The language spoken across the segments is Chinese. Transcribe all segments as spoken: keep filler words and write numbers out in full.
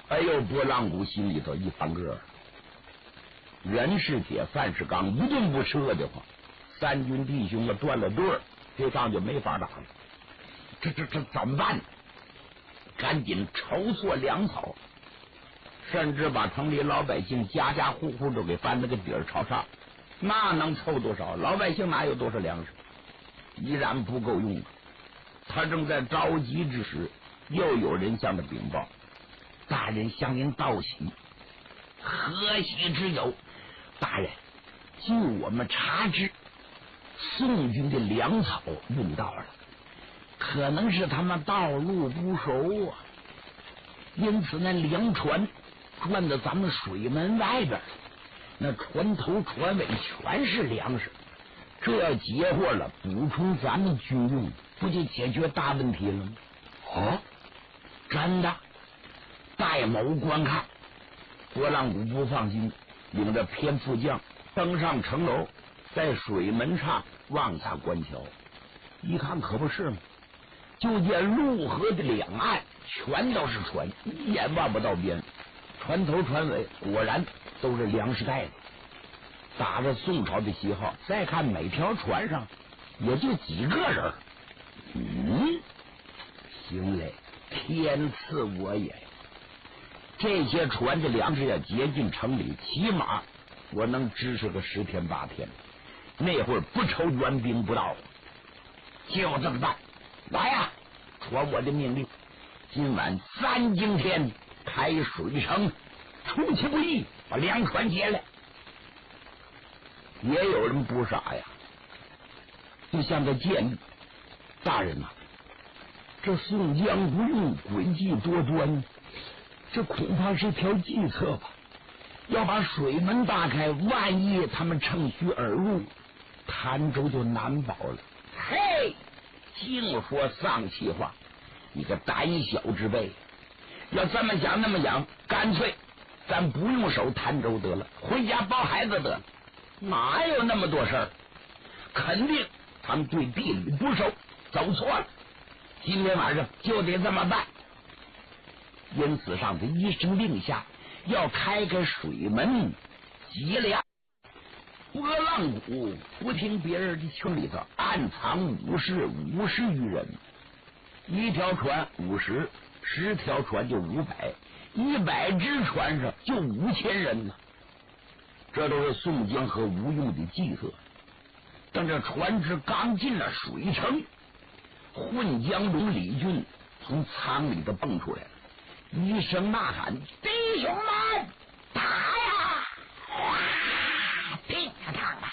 哎呦，拨浪鼓心里头一翻个，人是铁，饭是钢，一顿不吃饿的话，三军弟兄们断了队儿，这仗就没法打了。这这这怎么办呢？赶紧筹措粮草，甚至把城里老百姓家家户户都给翻了个底儿朝上，那能凑多少？老百姓哪有多少粮食？依然不够用。他正在着急之时，又有人向他禀报：大人向您道喜，何喜之有？大人，据我们查知，宋军的粮草运到了，可能是他们道路不熟啊，因此那粮船转到咱们水门外边，那船头船尾全是粮食。这要截获了，补充咱们军用，不就解决大问题了吗？哦，真的。戴某观看，拨浪鼓不放心，领着偏副将登上城楼，在水门上望下观瞧。一看可不是吗？就见陆河的两岸全都是船，一眼望不到边，船头船尾果然都是粮食袋子，打着宋朝的旗号。再看每条船上也就几个人。嗯，行嘞，天赐我也。这些船的粮食要接近城里，起码我能支持个十天八天，那会儿不愁援兵不到。就这么办，来呀，传我的命令，今晚三更天开水城，出其不意把粮船接来。也有人不傻呀，就向他建议：大人呐、啊，这宋江不用诡计多端，这恐怕是条计策吧？要把水门打开，万一他们趁虚而入，潭州就难保了。嘿，净说丧气话！你个胆小之辈！要这么讲那么讲，干脆咱不用守潭州得了，回家抱孩子得了。哪有那么多事儿？肯定他们对地理不熟，走错了。今天晚上就得这么办。因此上他一声令下，要开开水门急粮。拨浪鼓不听别人的劝里头，暗藏武士五十余人，一条船五十，十条船就五百，一百只船上就五千人呢。这都是宋江和吴用的计策。等这船只刚进了水城，混江龙李俊从舱里头蹦出来了，一声呐喊：弟兄们，打呀！乒乓啊！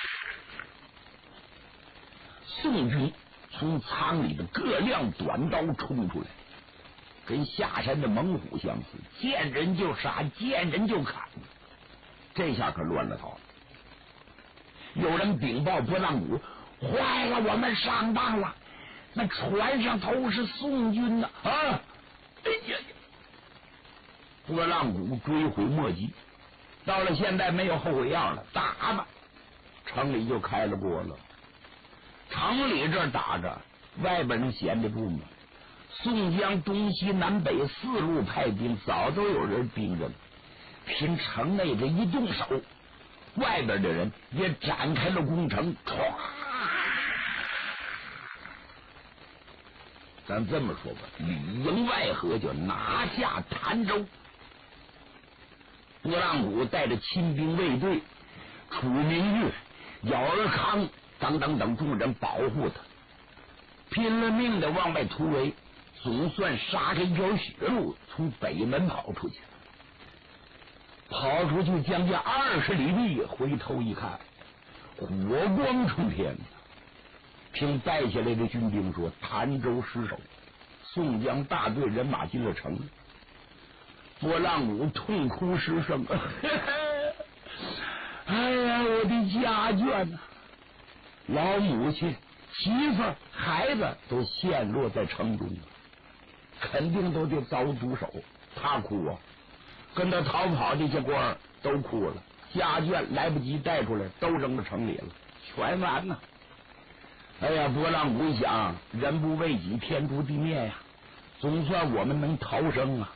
宋军从舱里的各亮短刀冲出来，跟下山的猛虎相似，见人就杀，见人就砍。这下可乱了套了。有人禀报拨浪鼓：坏了，我们上当了，那船上都是宋军呢！啊！哎呀呀！拨浪鼓追悔莫及，到了现在没有后悔药了，打吧！城里就开了锅了。城里这打着，外边能闲得住吗？宋江东西南北四路派兵，早都有人盯着了。凭城内这一动手，外边的人也展开了攻城。唰！咱这么说吧，里应外合就拿下潭州。拨浪鼓带着亲兵卫队，楚明玉、姚尔康等等等众人保护他，拼了命的往外突围，总算杀开一条血路，从北门跑出去。跑出去将近二十里地，回头一看，火光冲天。听带下来的军兵说，潭州失守，宋江大队人马进了城。拨浪鼓痛哭失声，哎呀，我的家眷呐、啊！老母亲、媳妇、孩子都陷落在城中，肯定都得遭毒手。他哭啊，跟他逃跑这些官儿都哭了，家眷来不及带出来，都扔到城里了，全完了。哎呀，拨浪鼓想，人不为己，天诛地灭呀！总算我们能逃生啊！